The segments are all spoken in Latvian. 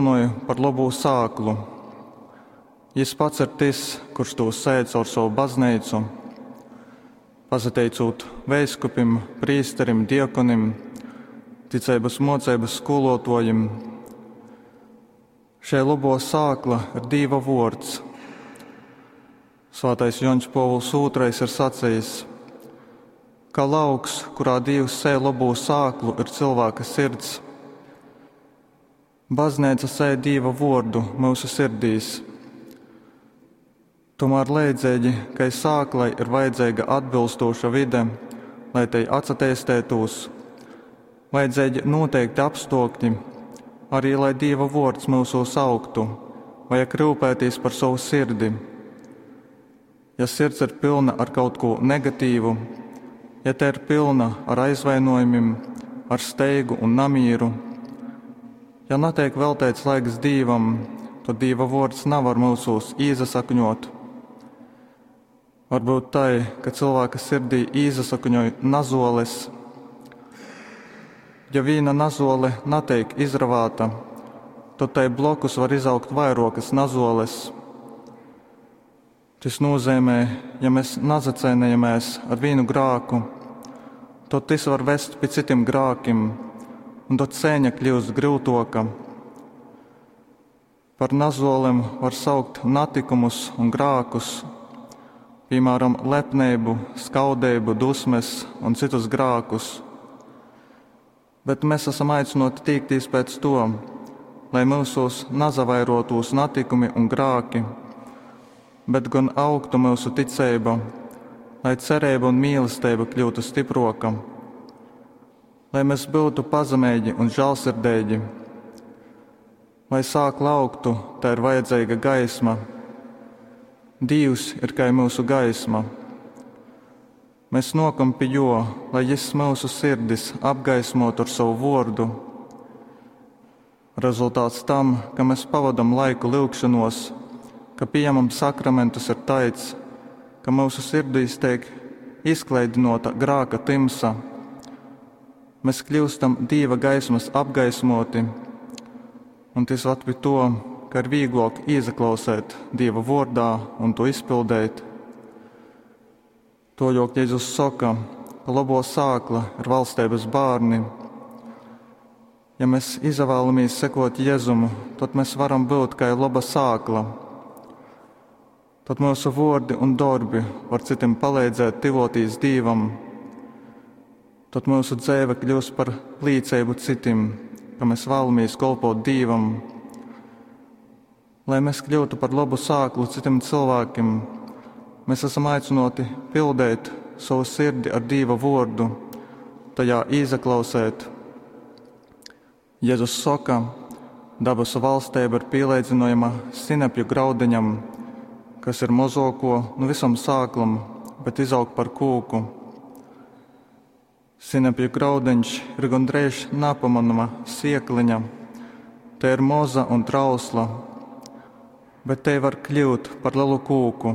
runāju par labo sāklu. Jis pats ir tas, kurš to sēdz ar savu baznīcu, pateicot veiskupim, prīsterim, diakonim, ticības mocības skolotājiem. Šī labo sākla ir Dieva vārds. Svētais Jānis Pāvils II ir sacījis, ka lauks, kurā Dievs sēj labo sāklu, ir cilvēka sirds. Baznīca sēj Dieva vārdu mūsu sirdīs. Tomēr leidzīgi, ka sāklai ir vajadzīga atbilstoša vide, lai tai atsatīstētos, vajadzīgi noteikti apstākļi, arī lai Dieva vārds mūsos augtu, vajag rūpēties par savu sirdi. Ja sirds ir pilna ar kaut ko negatīvu, ja te ir pilna ar aizvainojumiem, ar steigu un namīru, ja netiek veltīts laiks Dievam, tad Dieva vārds nevar mūsos izsakņot. Varbūt tai, ka cilvēka sirdī izsakņoja nazoles. Ja viena nazole netiek izravāta, tad tai blokus var izaugt vairākas nazoles. Tas nozīmē, ja mēs nazacēnējamies ar vienu grāku, tad tas var vest pie citiem grākiem, un tad cēņa kļūst grūtāka. Par nazolēm var saukt natikumus un grākus, piemēram, lepnību, skaudību, dusmes un citus grākus. Bet mēs esam aicināti tiekties pēc to, lai mūsos nazavairotos natikumi un grāki, bet gan augtu mūsu ticība, lai cerība un mīlestība kļūtu stiprāka, lai mēs būtu pazemīgi un žēlsirdīgi. Lai sākla augtu, tā ir vajadzīga gaisma. Dievs ir kā mūsu gaisma. Mēs nokam pie jo, lai Jis mūsu sirdis apgaismotu ar savu vārdu. Rezultāts tam, ka mēs pavadam laiku lūgšanos, ka pieņemam sakramentus, ir tāds, ka mūsu sirdīs tiek izkleidinota grāka timsa. Mēs kļūstam Dieva gaismas apgaismoti, un tas ved pie to, ka ir vieglāk ieklausīt Dieva vārdā un to izpildīt. To jau Jēzus saka, ka labo sākla ir valstības bērni. Ja mēs izvēlamies sekot Jēzum, tad mēs varam būt kā laba sākla. Tad mūsu vārdi un darbi var citiem palīdzēt tuvoties Dievam. Tad mūsu dzīve kļūs par līdzību citiem, ka mēs vēlamies kalpot Dievam. Lai mēs kļūtu par labu sāklu citiem cilvēkiem, mēs esam aicināti pildīt savu sirdi ar Dieva vārdu, tajā izaklausēt. Jēzus saka, dabas valstība ir pielīdzinājama sinepju graudiņam, kas ir mazāko no visam sāklam, bet izaug par kūku. Sinepju graudiņš ir gandrīz nepamanāma siekliņa, te ir moza un trausla, bet te var kļūt par lielu kūku.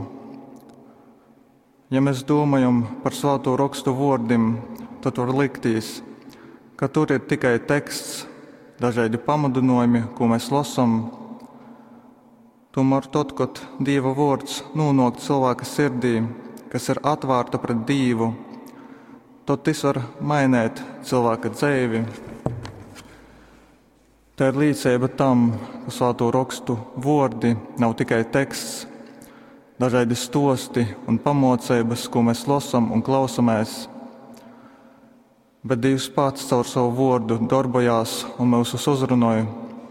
Ja mēs domājam par svēto rakstu vārdiem, tad var likties, ka tur ir tikai teksts, dažādi pamudinājumi, ko mēs lasām. Tomēr tad, kad Dieva vārds nonāk cilvēka sirdī, kas ir atvērta pret Dievu, tad tas var mainīt cilvēka dzīvi. Tā ir līdzība tam, ka svēto rakstu vārdi nav tikai teksts, dažādi stosti un pamocības, ko mēs lasām un klausamies, bet Dievs pats caur savu vārdu darbojās un mūs uzrunāja.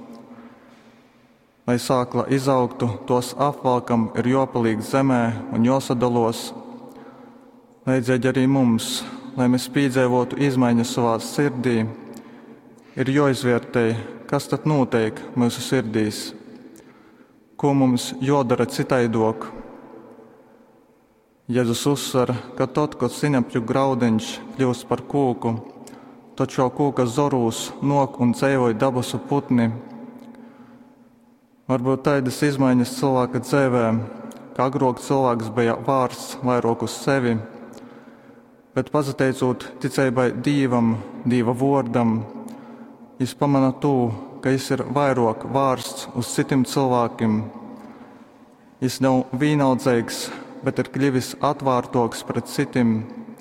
Lai sākla izaugtu, tos apvalkam ir jāpaliek zemē un jāsadalos. Līdzīgi arī mums, lai mēs piedzīvotu izmaiņas savā sirdī, ir jāizvērtē, kas tad notiek mūsu sirdīs, ko mums jādara citaidāk. Jēzus uzsver, ka tad, kad sinepju graudiņš kļūst par kūku, tad šo kūka zorūs nok un dzīvoja dabasu putni. Varbūt tādas izmaiņas cilvēka dzīvē, kā agrāk cilvēks bija vārsts vairāk uz sevi, bet pateicot ticībai Dievam, Dieva vārdam, viņš pamana to, ka viņš ir vairāk vērsts uz citiem cilvēkiem. Viņš nav vienaldzīgs, bet ir kļuvis atvērtāks pret citiem.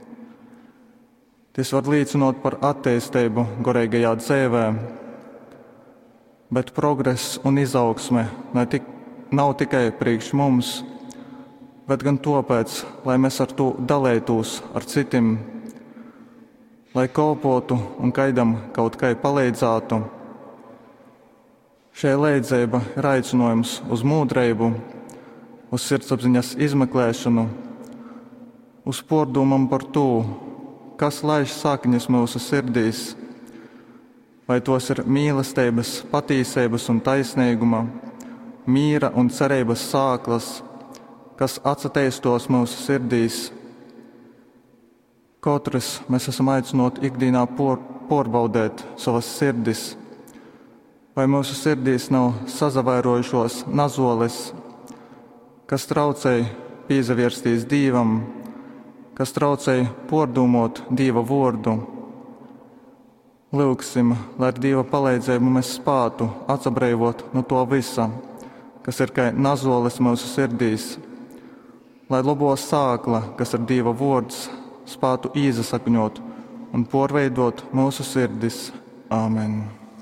Tas var liecināt par attīstību garīgajā dzīvē, bet progress un izaugsme nav tikai priekš mums, bet gan tāpēc, lai mēs ar to dalītos ar citiem, lai kalpotu un kaidam kaut kā palīdzētu. Šī līdzība ir aicinājums uz mūdrību, uz sirdsapziņas izmeklēšanu, uz pārdomām par to, kas laiž sakņas mūsu sirdīs, vai tos ir mīlestības, patīsības un taisnīguma, mīra un cerības sāklas, kas atsateistos mūsu sirdīs. Katrs mēs esam aicināti ikdienā pārbaudīt savas sirdis, vai mūsu sirdīs nav sazavairojušos nazoles, kas traucēja piezavirsties Dievam, kas traucēja pārdomot Dieva vārdu. Lūgsim, lai ar Dieva palīdzību mēs spētu atsabrīvot no to visa, kas ir kā nazoles mūsu sirdīs, lai labo sākla, kas ir Dieva vārds, spētu izsakņot un pārveidot mūsu sirdis. Āmen.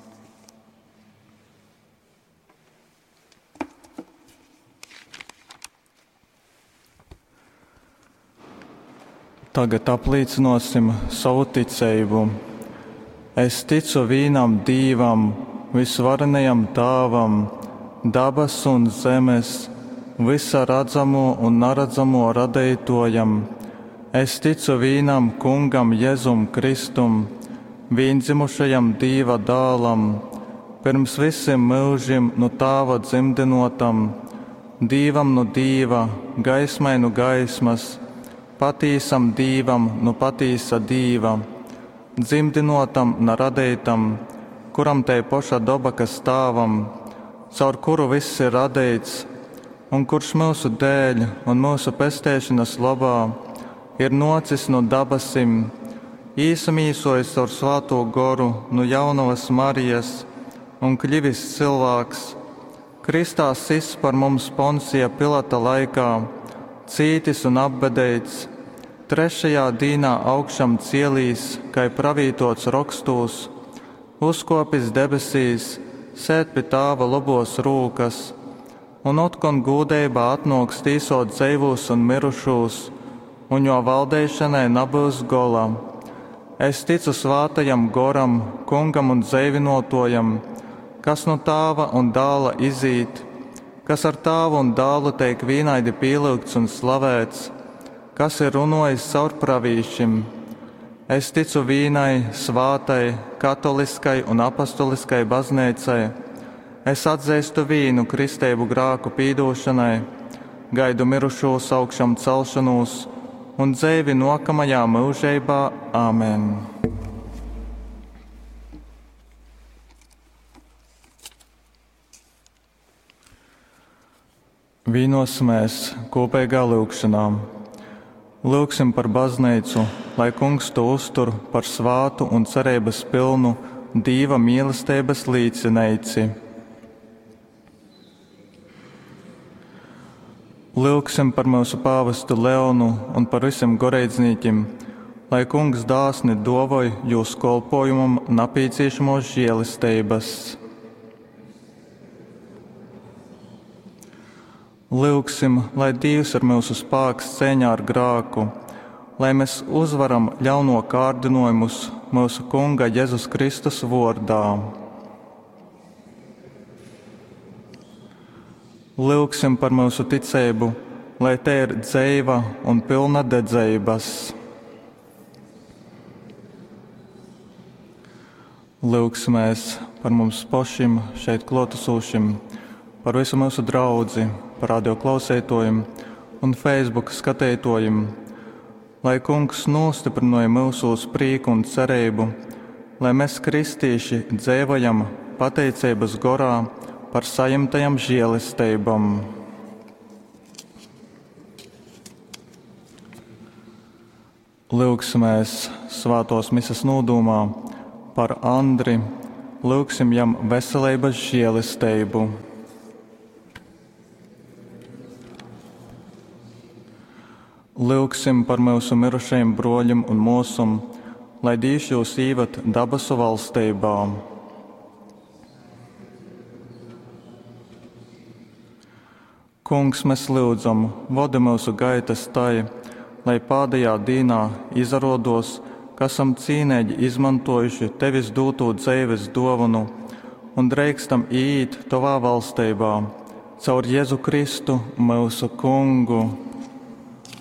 Tagad apliecināsim savu ticību. Es ticu vienam Dievam, visvarenajam Tēvam, dabas un zemes, visa redzamo un neredzamo radītojam. Es ticu vienam Kungam Jēzum Kristum, viendzimušajam Dieva dēlam, pirms visiem mūžiem no Tēva dzimdinotam, Dievam no Dieva, gaismai no gaismas, patīsam Dievam no patīsa Dieva, dzimdinotam no radītam, kuram te paša daba, kas Tēvam, caur kuru viss ir radīts, un kurš mūsu dēļ un mūsu pestēšanas labā ir nocis no dabasim, īsamīsojis ar svāto goru no jaunavas Marijas un kļuvis cilvēks, Kristā sis par mums Poncija Pilata laikā, cītis un apbedēts, trešajā dīnā augšam cielīs, kai pravītots rakstos, uzkopis debesīs, sēt pie Tēva labos rūkas, un otkon gūdībā atnāks tīsot dzīvos un mirušos, un jo valdēšanai nebūs gola. Es ticu svātajam goram, Kungam un dzīvinotojam, kas no Tēva un Dēla izīt, kas ar Tēvu un Dēlu tiek vienaidi pielūgts un slavēts, kas ir runājis caur pravīšiem. Es ticu vienai, svātai, katoliskai un apostoliskai baznīcai. Es atzīstu vienu kristību grāku pīdošanai, gaidu mirušos augšam celšanos un dzīvi nākamajā mūžībā. Āmen. Vienosimies kopīgā lūgšanā. Lūgsim par baznīcu, lai Kungs to uztur par svātu un cerības pilnu Dieva mīlestības līdzineici. Lūgsim par mūsu pāvestu Leonu un par visiem garīdzniekiem, lai Kungs dāsni dāvāj jūsu kalpojumam nepieciešamos žēlistības. Lūgsim, lai Dievs ir mūsu spēks cīņā ar grāku, lai mēs uzvaram ļauno kārdinājumus mūsu Kunga Jēzus Kristus vārdā. Lūgsim par mūsu ticību, lai te ir dzīva un pilna dedzības. Lūgsimies par mums pašiem šeit klātesošiem, par visu mūsu draudzi, par radio klausētojiem un Facebook skatītojiem, lai Kungs nostiprināja mūsu prieku un cerību, lai mēs kristīši dzīvojam pateicības gorā par saimtajam žēlistībam. Lūgsimies svētos misas nodūmā par Andri, lūgsim jam veselības žēlastību. Lūgsim par mūsu mirušajiem broļiem un mūsum, lai Dievs jūs īvat dabasu valstībā. Kungs, mēs lūdzam, vadi mūsu gaitas tai, lai pēdējā dienā izrodos, ka esam cīnīgi izmantojuši tevis dūto dzīves dāvanu un drīkstam iet tavā valstībā caur Jēzu Kristu, mūsu Kungu.